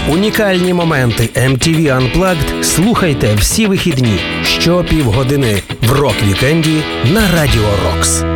Унікальні моменти MTV Unplugged слухайте всі вихідні щопівгодини в рок-вікенді на Радіо Рокс.